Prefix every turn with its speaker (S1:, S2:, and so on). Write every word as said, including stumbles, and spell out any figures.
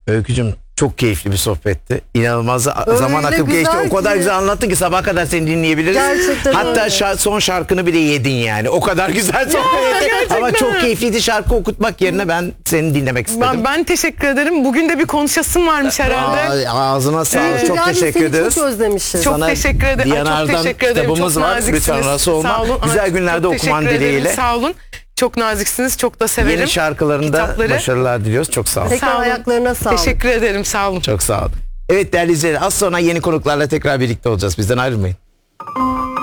S1: Öykücüm çok keyifli bir sohbetti. İnanılmaz
S2: Öyle
S1: zaman akıp
S2: güzel
S1: geçti. O kadar
S2: ki.
S1: güzel anlattın ki sabaha kadar seni dinleyebiliriz.
S2: Gerçekten
S1: Hatta
S2: öyle.
S1: şa- son şarkını bile yedin yani. O kadar güzel sohbet ettik. Ama çok keyifliydi, şarkı okutmak yerine ben seni dinlemek istedim.
S3: Ben, ben teşekkür ederim. Bugün de bir konuşasım varmış herhalde.
S1: Aa, ağzına sağlık.
S3: Evet.
S1: Çok
S2: Yani
S1: teşekkür
S2: seni
S1: ederiz.
S2: Çok özlemişiz.
S3: Çok
S1: Sana
S3: teşekkür ederim. Ay, çok
S1: Diyanar'dan
S3: teşekkür ederim.
S1: kitabımız
S3: Çok
S1: var.
S3: naziksiniz.
S1: Lütfen arası olma.
S3: Sağ olun.
S1: Güzel
S3: Ay,
S1: günlerde
S3: çok
S1: okuman
S3: teşekkür ederim.
S1: dileğiyle.
S3: Sağ olun. Çok naziksiniz. Çok da severim.
S1: Yeni şarkılarında
S3: kitapları.
S1: başarılar diliyoruz. Çok sağ olun.
S2: Tekrar
S3: Sağ olun.
S2: ayaklarına sağlık.
S3: Teşekkür ederim. Sağ olun.
S1: Çok sağ olun. Evet değerli izleyiciler, az sonra yeni konuklarla tekrar birlikte olacağız. Bizden ayrılmayın.